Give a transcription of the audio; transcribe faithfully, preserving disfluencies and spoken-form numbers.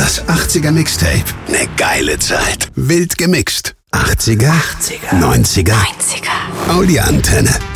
Das achtziger Mixtape. Ne geile Zeit. Wild gemixt. achtziger, achtziger, neunziger. neunziger. Audi Antenne.